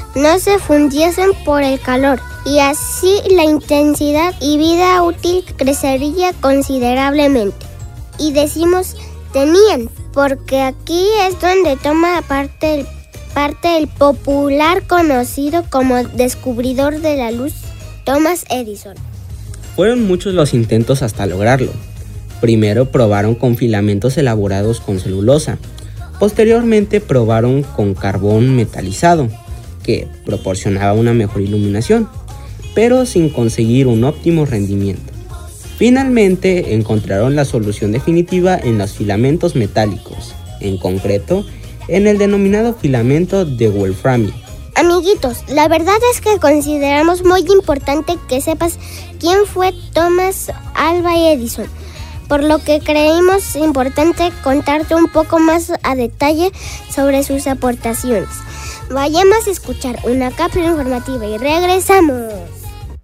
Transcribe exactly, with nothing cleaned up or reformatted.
no se fundiesen por el calor, y así la intensidad y vida útil crecería considerablemente. Y decimos tenían, porque aquí es donde toma parte el, parte el popular conocido como descubridor de la luz, Thomas Edison. Fueron muchos los intentos hasta lograrlo. Primero probaron con filamentos elaborados con celulosa. Posteriormente probaron con carbón metalizado, que proporcionaba una mejor iluminación, pero sin conseguir un óptimo rendimiento. Finalmente encontraron la solución definitiva en los filamentos metálicos, en concreto en el denominado filamento de wolframio. Amiguitos, la verdad es que consideramos muy importante que sepas quién fue Thomas Alva Edison, por lo que creímos importante contarte un poco más a detalle sobre sus aportaciones. Vayamos a escuchar una cápsula informativa y regresamos.